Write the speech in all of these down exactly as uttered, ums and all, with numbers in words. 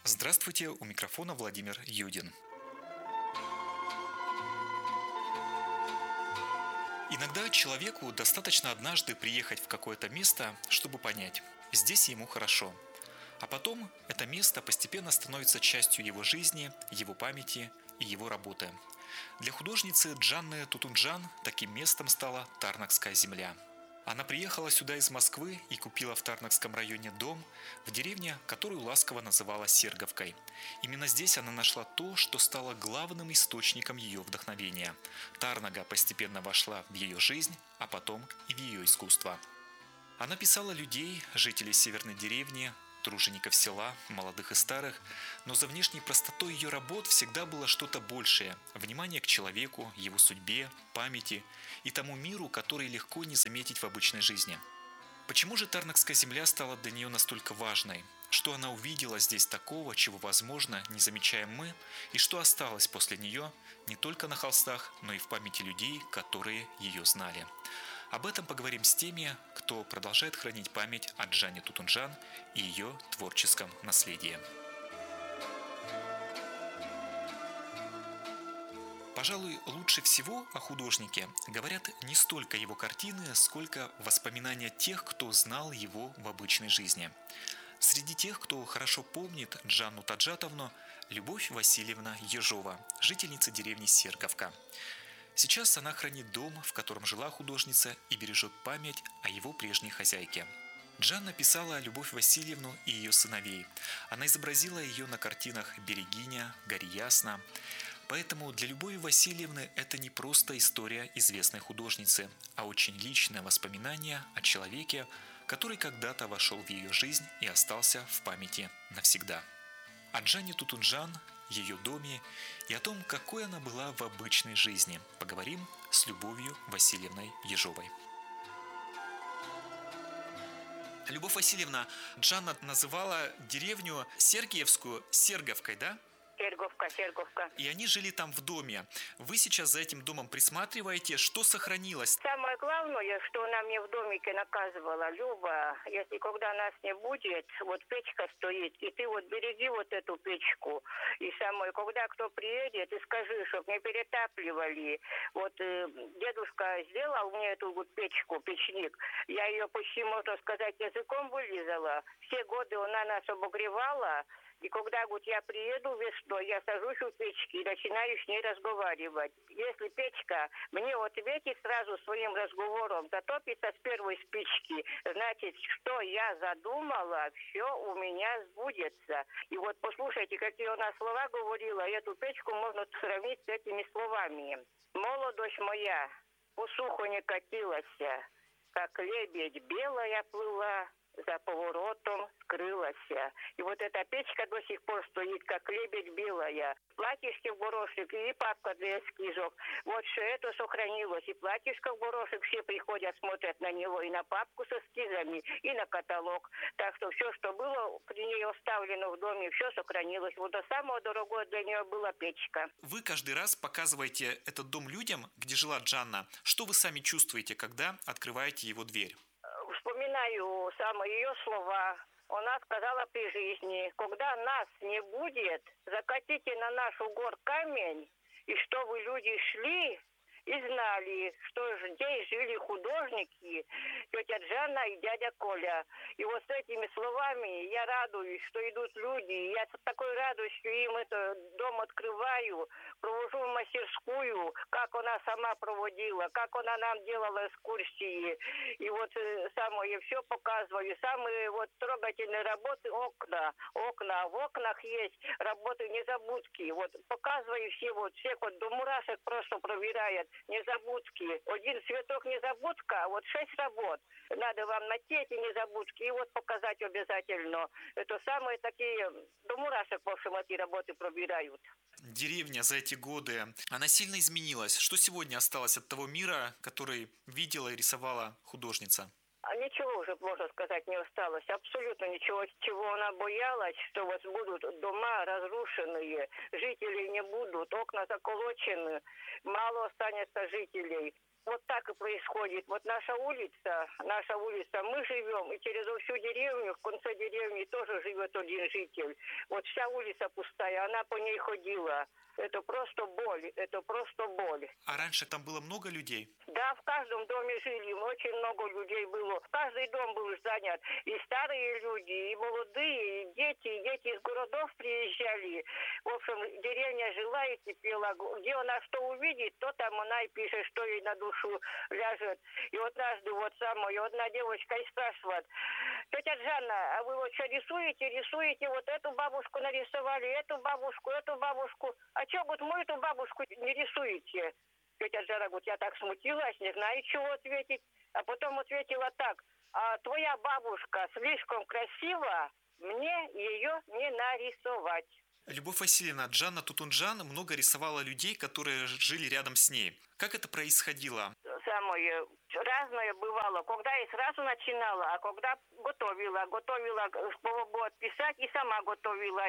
Здравствуйте, у микрофона Владимир Юдин. Иногда человеку достаточно однажды приехать в какое-то место, чтобы понять, здесь ему хорошо. А потом это место постепенно становится частью его жизни, его памяти и его работы. Для художницы Джанны Тутунджан таким местом стала Тарнакская земля. Она приехала сюда из Москвы и купила в Тарнакском районе дом в деревне, которую ласково называла Серговкой. Именно здесь она нашла то, что стало главным источником ее вдохновения. Тарнага постепенно вошла в ее жизнь, а потом и в ее искусство. Она писала людей, жителей северной деревни, тружеников села, молодых и старых, но за внешней простотой ее работ всегда было что-то большее – внимание к человеку, его судьбе, памяти и тому миру, который легко не заметить в обычной жизни. Почему же Тарнакская земля стала для нее настолько важной? Что она увидела здесь такого, чего, возможно, не замечаем мы, и что осталось после нее не только на холстах, но и в памяти людей, которые ее знали? Об этом поговорим с теми, кто продолжает хранить память о Джанне Тутунджан и ее творческом наследии. Пожалуй, лучше всего о художнике говорят не столько его картины, сколько воспоминания тех, кто знал его в обычной жизни. Среди тех, кто хорошо помнит Джанну Таджатовну, Любовь Васильевна Ежова, жительница деревни Серговка. Сейчас она хранит дом, в котором жила художница, и бережет память о его прежней хозяйке. Джанна писала Любовь Васильевну и ее сыновей. Она изобразила ее на картинах «Берегиня», «Гори ясно». Поэтому для Любови Васильевны это не просто история известной художницы, а очень личное воспоминание о человеке, который когда-то вошел в ее жизнь и остался в памяти навсегда. О Джанне Тутунджан, ее доме и о том, какой она была в обычной жизни, поговорим с Любовью Васильевной Ежовой. Любовь Васильевна, Джанна называла деревню Сергиевскую Серговкой, да? Серговка, Серговка. И они жили там в доме. Вы сейчас за этим домом присматриваете, что сохранилось? Самое главное, что она мне в домике наказывала: Люба, если когда нас не будет, вот печка стоит, и ты вот береги вот эту печку. И самое, когда кто приедет, и скажи, чтоб не перетапливали. Вот э, дедушка сделал мне эту вот печку, печник. Я ее почти, можно сказать, языком вылизала. Все годы она нас обогревала. И когда вот я приеду весной, я сажусь у печки и начинаю с ней разговаривать. Если печка мне ответит сразу своим разговором, затопится с первой спички, значит, что я задумала, все у меня сбудется. И вот послушайте, какие она слова говорила, эту печку можно сравнить с этими словами. «Молодость моя по суху не катилась, как лебедь белая плыла, за поворотом скрылась». И вот эта печка до сих пор стоит, как лебедь белая. Платьишки в горошек и папка для эскизов. Вот все это сохранилось. И платьишко в горошек, все приходят, смотрят на него, и на папку с эскизами, и на каталог. Так что все, что было при ней оставлено в доме, все сохранилось. Вот до самого дорогого для нее была печка. Вы каждый раз показываете этот дом людям, где жила Джанна. Что вы сами чувствуете, когда открываете его дверь? Вспоминаю самые ее слова. Она сказала при жизни: когда нас не будет, закатите на наш угор камень, и что вы, люди, шли и знали, что здесь жили художники, тетя Джанна и дядя Коля. И вот с этими словами я радуюсь, что идут люди. Я с такой радостью им этот дом открываю, провожу в мастерскую, как она сама проводила, как она нам делала экскурсии. И вот самое все показываю. Самые вот трогательные работы — окна. Окна. В окнах есть работы незабудки. Вот показываю все, вот всех вот до мурашек просто проверяет. Незабудки. Один цветок незабудка, а вот шесть работ. Надо вам найти эти незабудки и вот показать обязательно. Это самые такие, до мурашек, в общем, эти работы пробирают. Деревня за эти годы, она сильно изменилась. Что сегодня осталось от того мира, который видела и рисовала художница? А ничего уже, можно сказать, не осталось. Абсолютно ничего. Чего она боялась, что вот будут дома разрушенные, жителей не будут, окна заколочены, мало останется жителей. Вот так и происходит. Вот наша улица, наша улица, мы живем, и через всю деревню, в конце деревни тоже живет один житель. Вот вся улица пустая, она по ней ходила. Это просто боль, это просто боль. А раньше там было много людей? Да, в каждом доме жили, очень много людей было. Каждый дом был занят. И старые люди, и молодые, и дети, и дети из городов приезжали. В общем, деревня жила и кипела. Где она что увидит, то там она и пишет, что ей на душу ляжет. И вот однажды вот самое, одна девочка и спрашивает: тетя Жанна, а вы вот что рисуете, рисуете, вот эту бабушку нарисовали, эту бабушку, эту бабушку. А что, вот мою эту бабушку не рисуете? Тетя Жара говорит, я так смутилась, не знаю, чего ответить. А потом ответила так: а твоя бабушка слишком красива, мне ее не нарисовать. Любовь Васильевна, Джанна Тутунджан много рисовала людей, которые жили рядом с ней. Как это происходило? Самое разное бывало. Когда я сразу начинала, а когда готовила, готовила, чтобы отписать, и сама готовилась.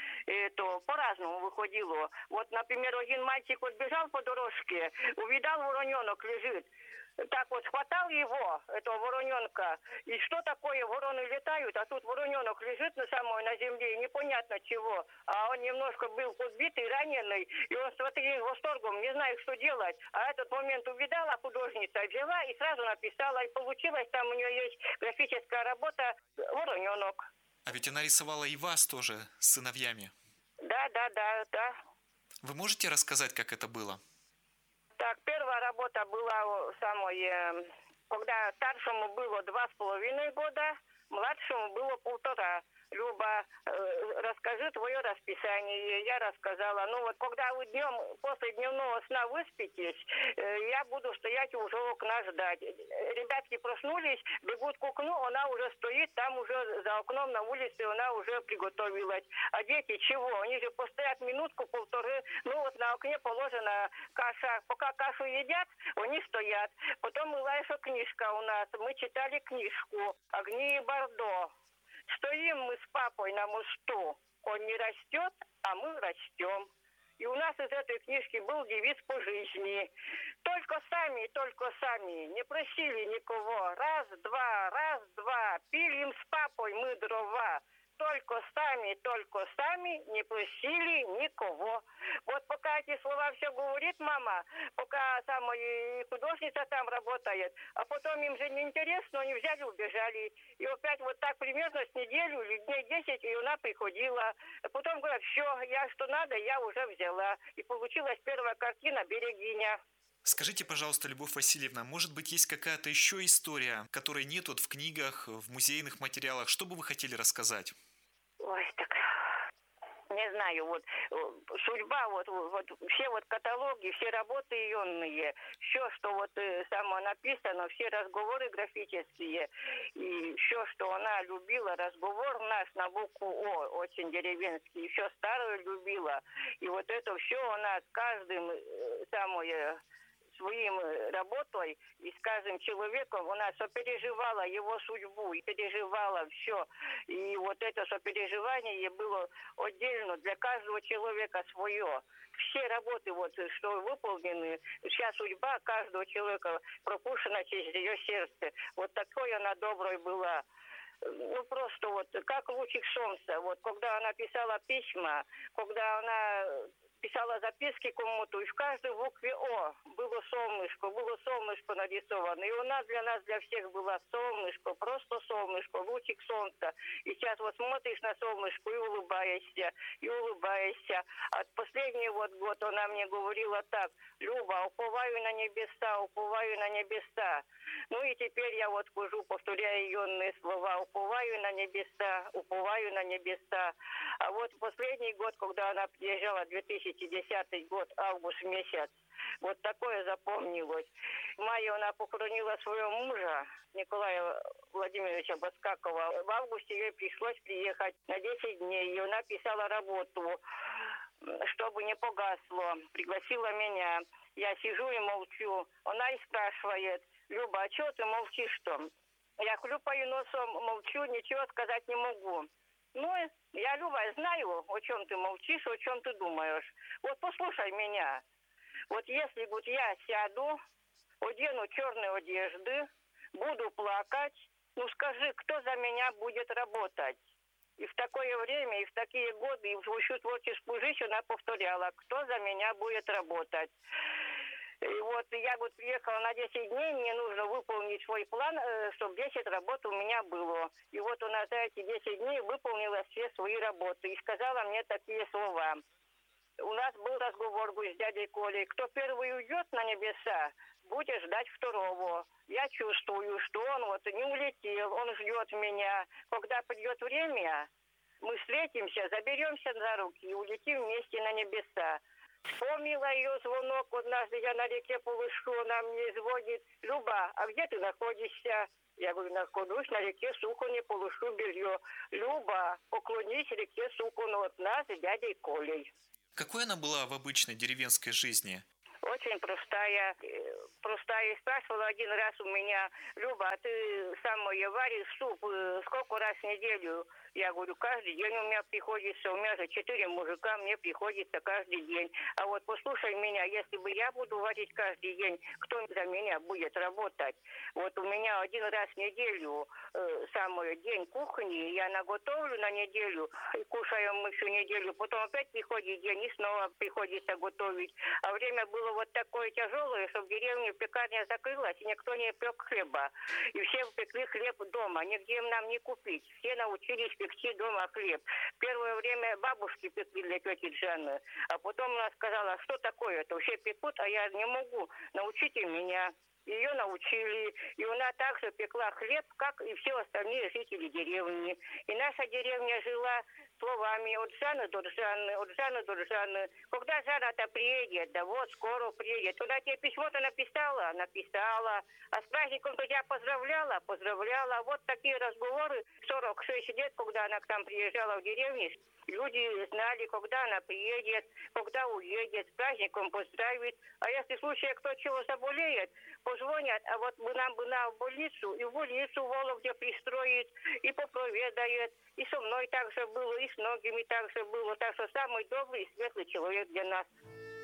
Это по-разному выходило. Вот, например, один мальчик вот бежал по дорожке, увидал, вороненок лежит. Так вот, схватал его, этого вороненка, и что такое, вороны летают, а тут вороненок лежит на самой на земле, и непонятно чего. А он немножко был подбитый, раненый, и он с таким восторгом, не знаю, что делать. А этот момент увидала художница, взяла и сразу написала, и получилось, там у нее есть графическая работа «Вороненок». А ведь она рисовала и вас тоже с сыновьями. Да, да, да, да. Вы можете рассказать, как это было? Так, первая работа была самое, когда старшему было два с половиной года, младшему было полтора. Люба, э, расскажи твое расписание. Я рассказала. Ну вот, когда вы днем, после дневного сна выспитесь, э, я буду стоять уже у окна ждать. Ребятки проснулись, бегут к окну, она уже стоит, там уже за окном на улице она уже приготовилась. А дети чего? Они же постоят минутку-полторы. Ну вот на окне положена каша. Пока кашу едят, они стоят. Потом была еще книжка у нас. Мы читали книжку «Огни и Бордо». Стоим мы с папой на мосту, он не растет, а мы растем. И у нас из этой книжки был девиз по жизни. Только сами, только сами, не просили никого. Раз, два, раз, два, пилим с папой мы дрова. Только сами, только сами, не просили никого. Вот пока эти слова все говорит мама, пока самая художница там работает, а потом им же неинтересно, они взяли, убежали. И опять вот так примерно с неделю или дней десять, и она приходила. А потом говорят, все, я что надо, я уже взяла. И получилась первая картина «Берегиня». Скажите, пожалуйста, Любовь Васильевна, может быть, есть какая-то еще история, которой нет вот в книгах, в музейных материалах? Что бы вы хотели рассказать? Ой, так, не знаю, вот судьба, вот, вот все вот каталоги, все работы ионные, все, что вот само написано, все разговоры графические, и все, что она любила, разговор наш на букву О, очень деревенский, все старое любила, и вот это все она с каждым самое... своим работой и с каждым человеком она сопереживала его судьбу, и переживала все. И вот это сопереживание было отдельно для каждого человека свое. Все работы, вот, что выполнены, вся судьба каждого человека пропущена через ее сердце. Вот такой она доброй была. Ну, просто вот как лучик солнца. Вот когда она писала письма, когда она писала записки кому-то, и в каждой букве О было солнышко, было солнышко нарисовано. И у нас, для нас, для всех было солнышко, просто солнышко, лучик солнца. И сейчас вот смотришь на солнышко и улыбаешься, и улыбаешься. А последний вот год она мне говорила так: Люба, уповаю на небеса, уповаю на небеса. Ну и теперь я вот хожу, повторяю ионные слова: уповаю на небеса, уповаю на небеса. А вот последний год, когда она приезжала, две тысячи десятый год, август месяц, вот такое запомнилось. В мае она похоронила своего мужа, Николая Владимировича Баскакова. В августе ей пришлось приехать на десять дней, и она писала работу, чтобы не погасло. Пригласила меня. Я сижу и молчу. Она и спрашивает: Люба, а чего ты молчишь-то? Я хлюпаю носом, молчу, ничего сказать не могу. Ну, я, Люба, знаю, о чем ты молчишь, о чем ты думаешь. Вот послушай меня. Вот если вот я сяду, одену черные одежды, буду плакать. Ну скажи, кто за меня будет работать? И в такое время, и в такие годы, и в свою творческую жизнь она повторяла, кто за меня будет работать. И вот я вот приехала на десять дней, мне нужно выполнить свой план, чтобы десять работ у меня было. И вот она за эти десять дней выполнила все свои работы и сказала мне такие слова. У нас был разговор с дядей Колей. Кто первый уйдет на небеса, будет ждать второго. Я чувствую, что он вот не улетел, он ждет меня. Когда придет время, мы встретимся, заберемся за руки и улетим вместе на небеса. Вспомнила ее звонок, однажды я на реке Полышу, она мне звонит. Люба, а где ты находишься? Я говорю, нахожусь на реке Сухоне, полошу белье. Люба, поклонись реке Сухону от нас с дядей Колей. Какой она была в обычной деревенской жизни? Очень простая, простая. И спрашивала один раз у меня, Люба, а ты самое варишь суп сколько раз в неделю? Я говорю, каждый день у меня приходится, у меня же четыре мужика, мне приходится каждый день. А вот послушай меня, если бы я буду варить каждый день, кто за меня будет работать? Вот у меня один раз в неделю э, самый день кухни, я наготовлю на неделю, и кушаем мы всю неделю, потом опять приходит день, и снова приходится готовить. А время было вот такое тяжелое, что в деревне пекарня закрылась, и никто не пек хлеба. И все пекли хлеб дома, нигде нам не купить. Все научились пекти дома хлеб. Первое время бабушки пекли для тети Жанны, а потом она сказала, что такое это, все пекут, а я не могу, научите меня. Ее научили, и она также пекла хлеб, как и все остальные жители деревни. И наша деревня жила словами от Жанны до Жанны, от Жанны до Жанны. Когда Жанна-то приедет, да вот, скоро приедет. Туда тебе письмо-то написала? Написала. А с праздником-то тебя поздравляла? Поздравляла. Вот такие разговоры. сорок шесть лет, когда она к нам приезжала в деревню, люди знали, когда она приедет, когда уедет, с праздником поздравит. А если в случае кто чего заболеет, позвонят, а вот бы нам бы на больницу, и в больницу в Вологде пристроит, и попроведает. И со мной так же было, и с многими так же было. Так что самый добрый и светлый человек для нас.